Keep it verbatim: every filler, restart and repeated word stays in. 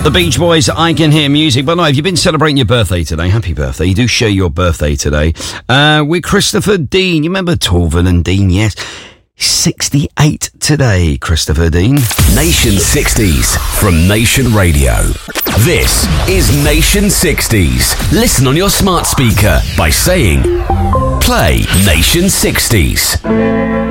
The Beach Boys, I Can Hear Music. By the way, have you been celebrating your birthday today? Happy birthday. You do share your birthday today. Uh, with Christopher Dean. You remember Torval and Dean? Yes. sixty-eight today, Christopher Dean. Nation sixties from Nation Radio. This is Nation sixties. Listen on your smart speaker by saying, play Nation sixties.